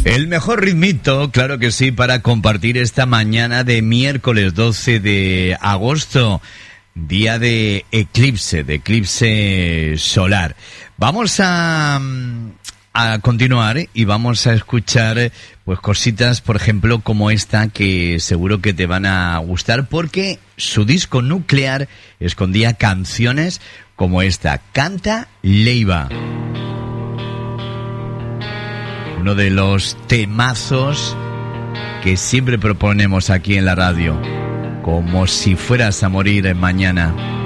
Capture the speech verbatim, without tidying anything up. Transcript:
El mejor ritmito, claro que sí, para compartir esta mañana de miércoles doce de agosto, día de eclipse, de eclipse solar. Vamos a, a continuar y vamos a escuchar pues cositas, por ejemplo, como esta, que seguro que te van a gustar, porque su disco Nuclear escondía canciones como esta, Canta Leiva. Uno de los temazos que siempre proponemos aquí en la radio, como si fueras a morir mañana.